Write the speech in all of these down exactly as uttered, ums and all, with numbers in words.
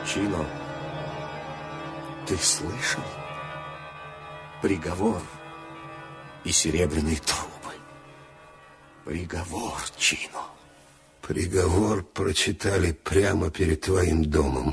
Чино, ты слышал? Приговор и серебряные трубы. Приговор, Чино. Приговор прочитали прямо перед твоим домом.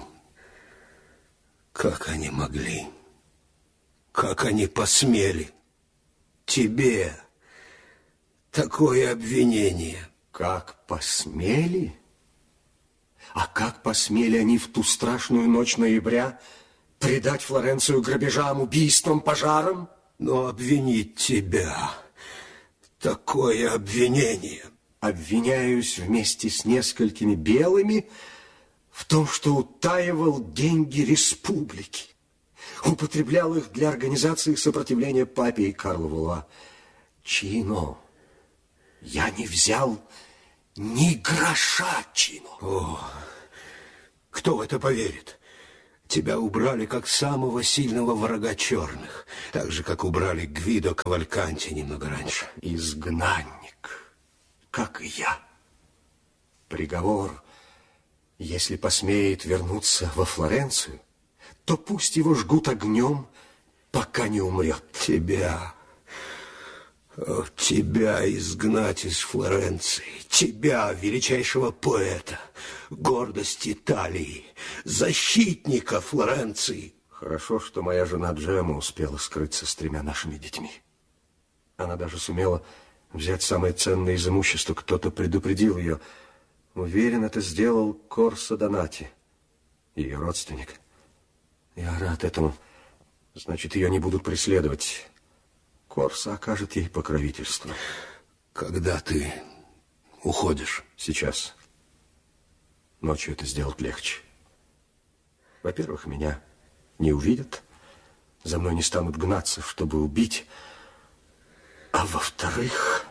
Как они могли? Как они посмели? Тебе такое обвинение. Как посмели? А как посмели они в ту страшную ночь ноября предать Флоренцию грабежам, убийствам, пожарам? Но обвинить тебя, такое обвинение. Обвиняюсь вместе с несколькими белыми в том, что утаивал деньги республики, употреблял их для организации сопротивления папе и Карлу Валуа. Чино, я не взял ни гроша, Чино. О, кто в это поверит? Тебя убрали как самого сильного врага черных, так же, как убрали Гвидо Кавальканти немного раньше. Изгнанник, как и я. Приговор, если посмеет вернуться во Флоренцию, то пусть его жгут огнем, пока не умрет. Тебя, о, тебя изгнать из Флоренции, тебя, величайшего поэта, гордость Италии, защитника Флоренции. Хорошо, что моя жена Джема успела скрыться с тремя нашими детьми. Она даже сумела взять самое ценное из имущества. Кто-то предупредил ее. Уверен, это сделал Корсо Донати, ее родственник. Я рад этому. Значит, ее не будут преследовать. Корсо окажет ей покровительство. Когда ты уходишь? Сейчас. Ночью это сделать легче. Во-первых, меня не увидят. За мной не станут гнаться, чтобы убить. А во-вторых...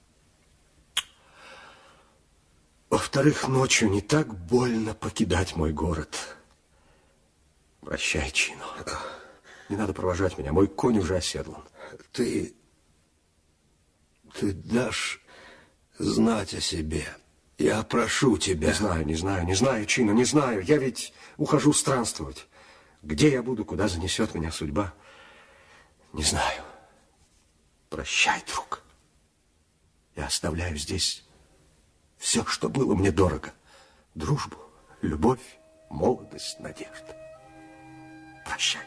Во-вторых, ночью не так больно покидать мой город. Прощай, Чино. Не надо провожать меня. Мой конь уже оседлан. Ты... Ты дашь знать о себе. Я прошу тебя. Не знаю, не знаю, не знаю, Чино, не знаю. Я ведь ухожу странствовать. Где я буду, куда занесет меня судьба? Не знаю. Прощай, друг. Я оставляю здесь все, что было мне дорого. Дружбу, любовь, молодость, надежда. Прощай.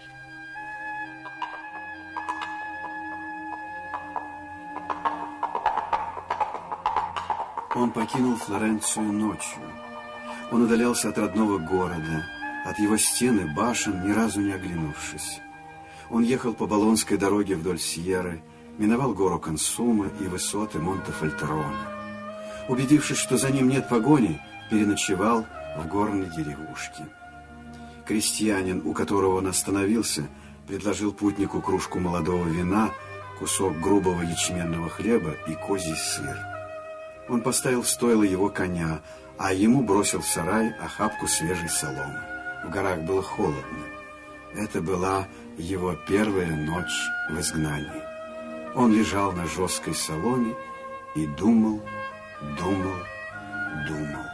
Он покинул Флоренцию ночью. Он удалялся от родного города, от его стен и башен, ни разу не оглянувшись. Он ехал по Болонской дороге вдоль Сьерры, миновал гору Консума и высоты Монте-Фальтероне. Убедившись, что за ним нет погони, переночевал в горной деревушке. Крестьянин, у которого он остановился, предложил путнику кружку молодого вина, кусок грубого ячменного хлеба и козий сыр. Он поставил в стойло его коня, а ему бросил в сарай охапку свежей соломы. В горах было холодно. Это была его первая ночь в изгнании. Он лежал на жесткой соломе и думал, думал, думал.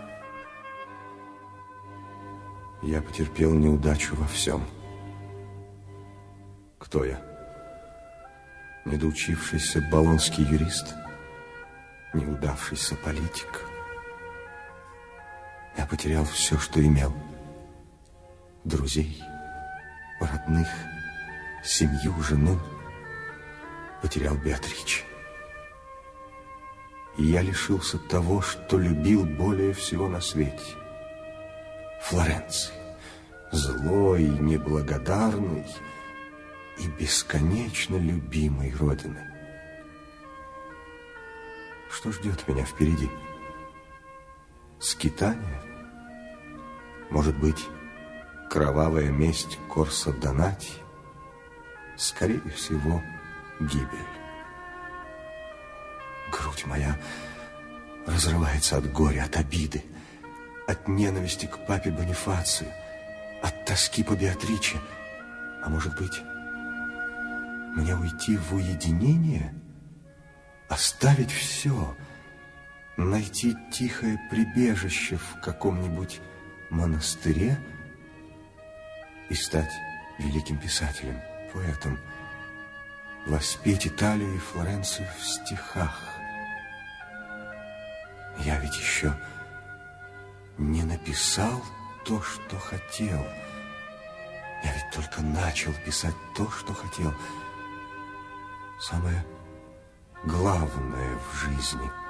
Я потерпел неудачу во всем. Кто я? Недоучившийся болонский юрист? Неудавшийся политик? Я потерял все, что имел. Друзей, родных, семью, жену. Потерял Беатриче. И я лишился того, что любил более всего на свете. Флоренции. Злой, неблагодарной и бесконечно любимой родины. Что ждет меня впереди? Скитание? Может быть, кровавая месть Корсо Донати? Скорее всего, гибель. Грудь моя разрывается от горя, от обиды, от ненависти к папе Бонифацию, от тоски по Беатриче. А может быть, мне уйти в уединение? Оставить все, найти тихое прибежище в каком-нибудь монастыре и стать великим писателем, поэтом, воспеть Италию и Флоренцию в стихах. Я ведь еще не написал то, что хотел. Я ведь только начал писать то, что хотел. Самое главное в жизни —